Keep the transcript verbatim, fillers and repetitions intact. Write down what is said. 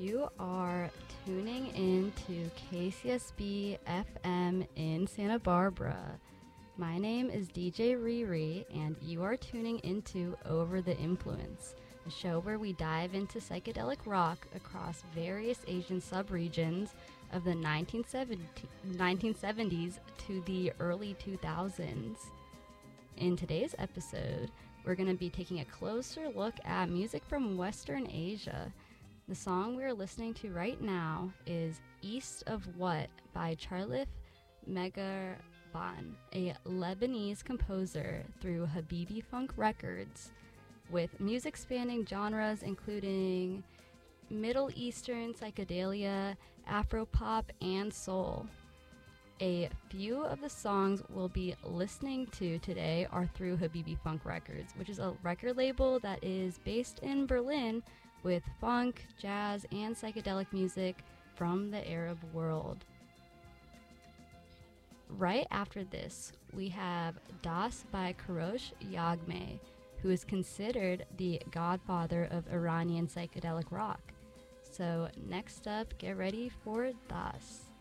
You are tuning in to K C S B F M in Santa Barbara. My name is D J Riri, and you are tuning into Over the Influence, a show where we dive into psychedelic rock across various Asian subregions of the nineteen seventies to the early two thousands. In today's episode, we're going to be taking a closer look at music from Western Asia. The song we're listening to right now is East of What by Charlif Megharban, a Lebanese composer through Habibi Funk Records, with music spanning genres including Middle Eastern psychedelia, Afropop, and soul. A few of the songs we'll be listening to today are through Habibi Funk Records, which is a record label that is based in Berlin with funk, jazz, and psychedelic music from the Arab world. Right after this, we have Das by Kourosh Yagmeh, who is considered the godfather of Iranian psychedelic rock. So next up, get ready for Das.